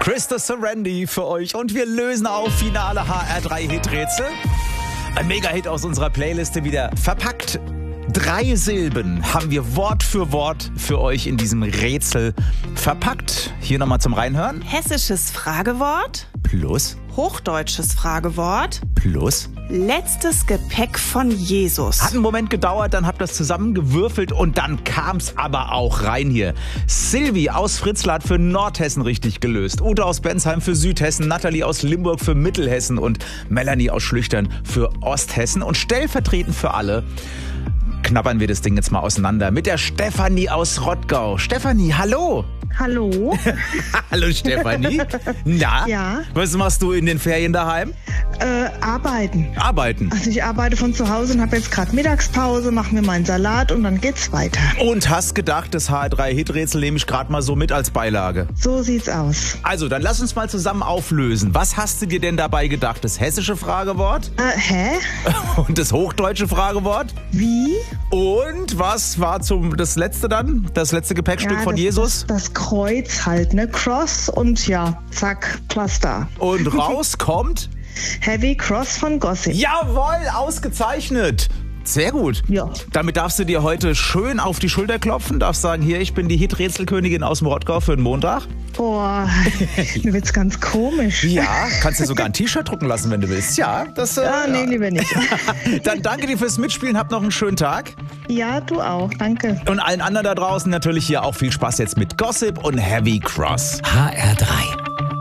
Krista Serendi für euch und wir lösen auf Finale HR3-Hiträtsel. Ein Mega-Hit aus unserer Playliste wieder verpackt. 3 Silben haben wir Wort für Wort für euch in diesem Rätsel verpackt. Hier nochmal zum Reinhören. Hessisches Fragewort. Plus. Hochdeutsches Fragewort. Plus. Letztes Gepäck von Jesus. Hat einen Moment gedauert, dann habt ihr das zusammengewürfelt und dann kam's aber auch rein hier. Silvi aus Fritzlar hat für Nordhessen richtig gelöst. Ute aus Bensheim für Südhessen, Nathalie aus Limburg für Mittelhessen und Melanie aus Schlüchtern für Osthessen. Und stellvertretend für alle knabbern wir das Ding jetzt mal auseinander mit der Stefanie aus Rottgau. Stefanie, hallo! Hallo. Hallo Stefanie. Na, Ja. Was machst du in den Ferien daheim? Arbeiten. Arbeiten. Also ich arbeite von zu Hause und habe jetzt gerade Mittagspause, mache mir meinen Salat und dann geht's weiter. Und hast gedacht, das HR3-Hiträtsel nehme ich gerade mal so mit als Beilage. So sieht's aus. Also, dann lass uns mal zusammen auflösen. Was hast du dir denn dabei gedacht? Das hessische Fragewort Hä? und das hochdeutsche Fragewort? Wie? Und was war das letzte dann? Das letzte Gepäckstück von Jesus? Das Kreuz halt, ne? Cross und ja, zack, Cluster. Und raus kommt? Heavy Cross von Gossip. Jawohl, ausgezeichnet. Sehr gut. Ja. Damit darfst du dir heute schön auf die Schulter klopfen, darfst sagen, hier, ich bin die Hiträtselkönigin aus dem Rottgau für den Montag. Boah, mir wird's ganz komisch. Ja, kannst dir sogar ein T-Shirt drucken lassen, wenn du willst. Ja, das... Nee, lieber nicht. Dann danke dir fürs Mitspielen, habt noch einen schönen Tag. Ja, du auch, danke. Und allen anderen da draußen natürlich hier auch viel Spaß jetzt mit Gossip und Heavy Cross. HR3